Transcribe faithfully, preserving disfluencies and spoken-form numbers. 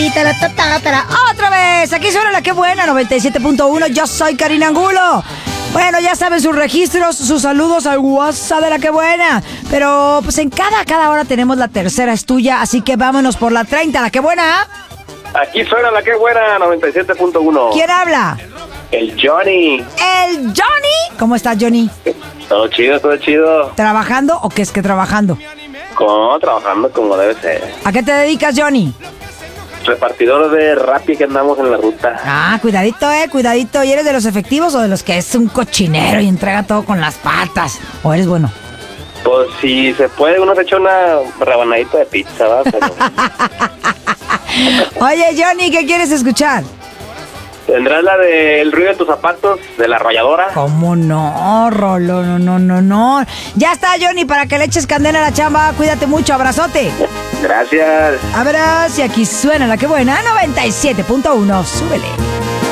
tara, ta, ta, tara. Otra vez, aquí suena la que buena, noventa y siete punto uno. Yo soy Karina Angulo. Bueno, ya saben sus registros, sus saludos al WhatsApp de la que buena. Pero pues en cada, cada hora tenemos la tercera es tuya, así que vámonos por la treinta, la que buena. Aquí suena la que buena, noventa y siete punto uno. ¿Quién habla? El Johnny. El Johnny. ¿Cómo estás, Johnny? Todo chido, todo chido. ¿Trabajando o qué es que trabajando? Como trabajando como debe ser. ¿A qué te dedicas, Johnny? Repartidor de Rappi que andamos en la ruta. Ah, cuidadito, eh, cuidadito. ¿Y eres de los efectivos o de los que es un cochinero y entrega todo con las patas? ¿O eres bueno? Pues si se puede, uno se echa una rebanadita de pizza, ¿va? Pero... Oye, Johnny, ¿qué quieres escuchar? ¿Tendrás la del ruido de tus zapatos, de la arrolladora? ¿Cómo no, Rolo? No, no, no, no. Ya está, Johnny, para que le eches candela a la chamba. Cuídate mucho, abrazote. Gracias. Abrazo, y aquí suena la que buena, noventa y siete punto uno. Súbele.